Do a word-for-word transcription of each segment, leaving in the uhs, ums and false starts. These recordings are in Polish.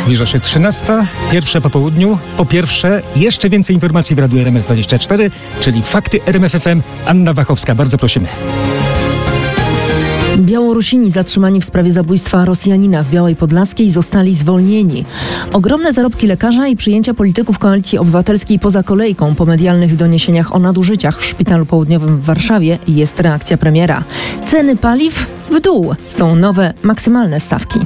Zbliża się trzynasta, pierwsza po południu. Po pierwsze, jeszcze więcej informacji w Radiu R M F dwadzieścia cztery, czyli Fakty R M F F M. Anna Wachowska, bardzo prosimy. Białorusini zatrzymani w sprawie zabójstwa Rosjanina w Białej Podlaskiej zostali zwolnieni. Ogromne zarobki lekarza i przyjęcia polityków Koalicji Obywatelskiej poza kolejką po medialnych doniesieniach o nadużyciach w Szpitalu Południowym w Warszawie jest reakcja premiera. Ceny paliw w dół. Są nowe maksymalne stawki.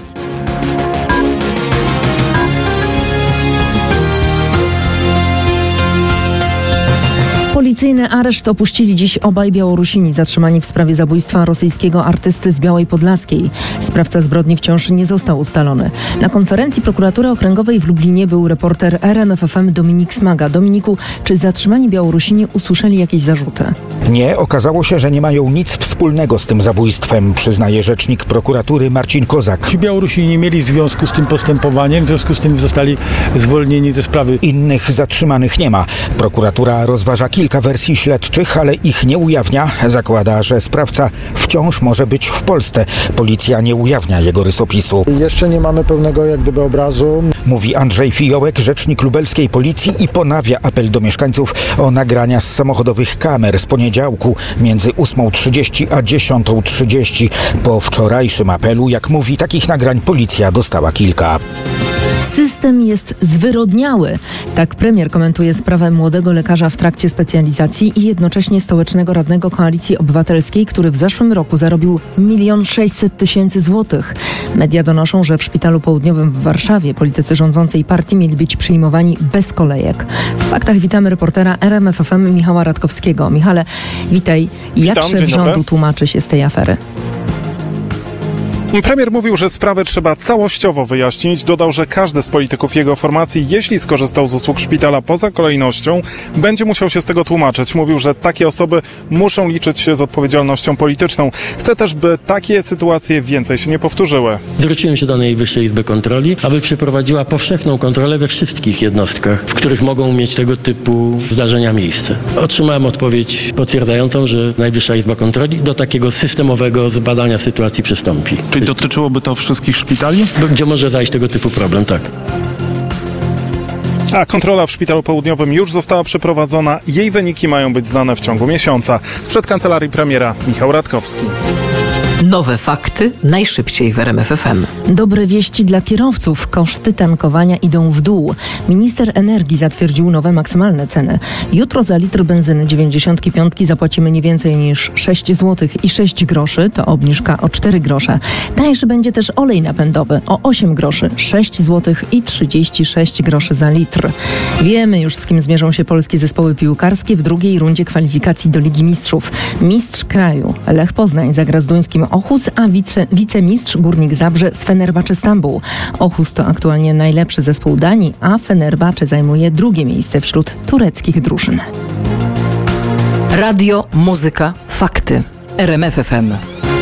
Policyjny areszt opuścili dziś obaj Białorusini zatrzymani w sprawie zabójstwa rosyjskiego artysty w Białej Podlaskiej. Sprawca zbrodni wciąż nie został ustalony. Na konferencji prokuratury okręgowej w Lublinie był reporter R M F F M Dominik Smaga. Dominiku, czy zatrzymani Białorusini usłyszeli jakieś zarzuty? Nie, okazało się, że nie mają nic wspólnego z tym zabójstwem, przyznaje rzecznik prokuratury Marcin Kozak. Ci Białorusini nie mieli związku z tym postępowaniem, w związku z tym zostali zwolnieni ze sprawy. Innych zatrzymanych nie ma. Prokuratura rozważa kilka wersji śledczych, ale ich nie ujawnia. Zakłada, że sprawca wciąż może być w Polsce. Policja nie ujawnia jego rysopisu. Jeszcze nie mamy pełnego jak gdyby obrazu. Mówi Andrzej Fiołek, rzecznik lubelskiej policji, i ponawia apel do mieszkańców o nagrania z samochodowych kamer z poniedziałku między ósmą trzydzieści a dziesiątą trzydzieści. Po wczorajszym apelu, jak mówi, takich nagrań policja dostała kilka. System jest zwyrodniały. Tak premier komentuje sprawę młodego lekarza w trakcie specjalizacji i jednocześnie stołecznego radnego Koalicji Obywatelskiej, który w zeszłym roku zarobił milion sześćset tysięcy złotych. Media donoszą, że w Szpitalu Południowym w Warszawie politycy rządzącej partii mieli być przyjmowani bez kolejek. W faktach witamy reportera R M F F M Michała Radkowskiego. Michale, witaj. Jak Witam, szef rządu tłumaczy się z tej afery? Premier mówił, że sprawę trzeba całościowo wyjaśnić. Dodał, że każdy z polityków jego formacji, jeśli skorzystał z usług szpitala poza kolejnością, będzie musiał się z tego tłumaczyć. Mówił, że takie osoby muszą liczyć się z odpowiedzialnością polityczną. Chce też, by takie sytuacje więcej się nie powtórzyły. Zwróciłem się do Najwyższej Izby Kontroli, aby przeprowadziła powszechną kontrolę we wszystkich jednostkach, w których mogą mieć tego typu zdarzenia miejsce. Otrzymałem odpowiedź potwierdzającą, że Najwyższa Izba Kontroli do takiego systemowego zbadania sytuacji przystąpi. Czyli dotyczyłoby to wszystkich szpitali? Gdzie może zajść tego typu problem, tak. A kontrola w Szpitalu Południowym już została przeprowadzona. Jej wyniki mają być znane w ciągu miesiąca. Sprzed kancelarii premiera Michał Radkowski. Nowe fakty najszybciej w R M F F M. Dobre wieści dla kierowców. Koszty tankowania idą w dół. Minister energii zatwierdził nowe maksymalne ceny. Jutro za litr benzyny dziewięćdziesiątki piątki zapłacimy nie więcej niż sześć złotych i sześć groszy. To obniżka o cztery grosze. Tańszy będzie też olej napędowy o osiem groszy. sześć złotych i trzydzieści sześć groszy za litr. Wiemy już, z kim zmierzą się polskie zespoły piłkarskie w drugiej rundzie kwalifikacji do Ligi Mistrzów. Mistrz kraju Lech Poznań zagra z duńskim Ochus, a wice, wicemistrz Górnik Zabrze z Fenerbahce Stambuł. Ochus to aktualnie najlepszy zespół Danii, a Fenerbahce zajmuje drugie miejsce wśród tureckich drużyn. Radio, muzyka, fakty. R M F F M.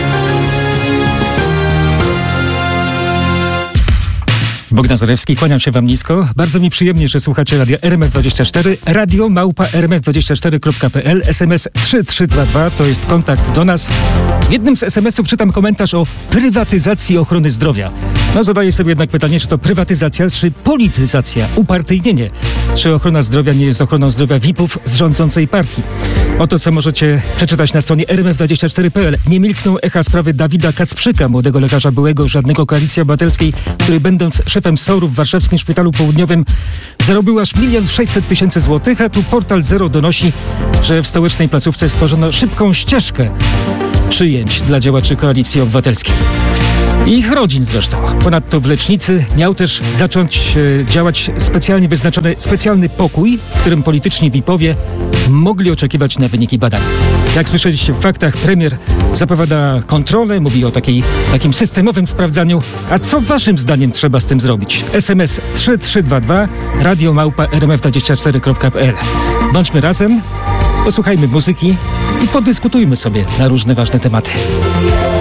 Bogdan Zarewski, kłaniam się wam nisko. Bardzo mi przyjemnie, że słuchacie Radia R M F dwadzieścia cztery. Radio małpa r m f dwadzieścia cztery kropka p l. S M S trzy trzy dwa dwa to jest kontakt do nas. W jednym z es em esów czytam komentarz o prywatyzacji ochrony zdrowia. No zadaję sobie jednak pytanie, czy to prywatyzacja, czy polityzacja, upartyjnienie. Czy ochrona zdrowia nie jest ochroną zdrowia V I P-ów z rządzącej partii? Oto co możecie przeczytać na stronie r m f dwadzieścia cztery kropka p l. Nie milkną echa sprawy Dawida Kacprzyka, młodego lekarza byłego żadnego Koalicji Obywatelskiej, który będąc szefem S O R-u w warszawskim Szpitalu Południowym zarobił aż milion sześćset tysięcy złotych, a tu portal Zero donosi, że w stołecznej placówce stworzono szybką ścieżkę przyjęć dla działaczy Koalicji Obywatelskiej. I ich rodzin zresztą. Ponadto w lecznicy miał też zacząć e, działać specjalnie wyznaczony specjalny pokój, w którym polityczni V I P-owie mogli oczekiwać na wyniki badań. Jak słyszeliście w faktach, premier zapowiada kontrolę, mówi o takiej, takim systemowym sprawdzaniu. A co waszym zdaniem trzeba z tym zrobić? S M S trzy trzy dwa dwa, radio małpa r m f dwadzieścia cztery kropka p l. Bądźmy razem, posłuchajmy muzyki i podyskutujmy sobie na różne ważne tematy.